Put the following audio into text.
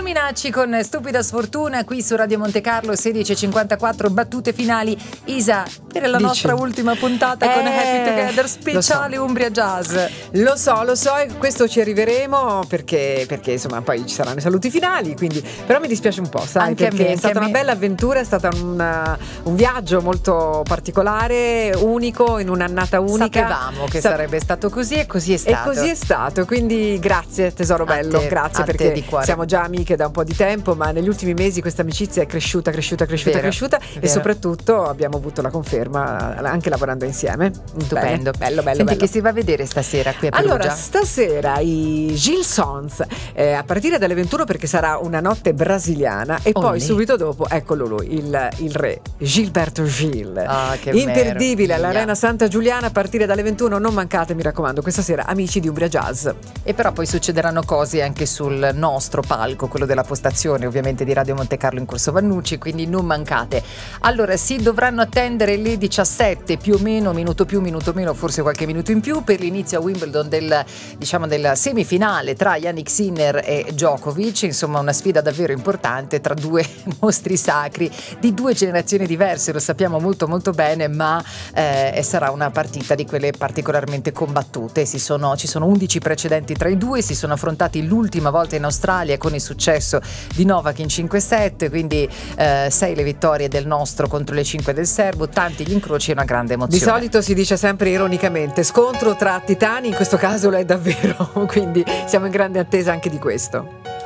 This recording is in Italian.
Minacci con Stupida Sfortuna qui su Radio Monte Carlo, 16:54, battute finali. Isa, per la nostra ultima puntata con Happy Together speciale Umbria Jazz. Lo so, e questo ci arriveremo perché insomma poi ci saranno i saluti finali, quindi però mi dispiace un po', sai, anche perché a me, è stata una bella avventura, è stata un viaggio molto particolare, unico, in un'annata unica. Sapevamo che sarebbe stato così e così è stato. E così è stato, quindi grazie tesoro bello, grazie perché siamo già amiche da un po' di tempo, ma negli ultimi mesi questa amicizia è cresciuta e soprattutto abbiamo avuto la conferma anche lavorando insieme. Stupendo. Bello. Senti, che si va a vedere stasera qui a Perugia? Allora, stasera i Gilles Sons, a partire dalle 21 perché sarà una notte brasiliana e poi subito dopo, eccolo lui, il re Gilberto Gil. Che imperdibile meraviglia. all'Arena Santa Giuliana a partire dalle 21, non mancate, mi raccomando, questa sera amici di Umbria Jazz. E però poi succederanno cose anche sul nostro palco, quello della postazione ovviamente di Radio Monte Carlo in Corso Vannucci, quindi non mancate. Allora si dovranno attendere le 17 più o meno, minuto più, minuto meno, forse qualche minuto in più, per l'inizio a Wimbledon del semifinale tra Jannik Sinner e Djokovic, insomma una sfida davvero importante tra due mostri sacri di due generazioni diverse, lo sappiamo molto molto bene, ma sarà una partita di quelle particolarmente combattute. Ci sono 11 precedenti tra i due, si sono affrontati l'ultima volta in Australia con il successo di Novak in 5-7, quindi 6 le vittorie del nostro contro le 5 del serbo, tanti gli incroci e una grande emozione. Di solito si dice sempre ironicamente scontro tra titani, in questo caso lo è davvero, quindi siamo in grande attesa anche di questo.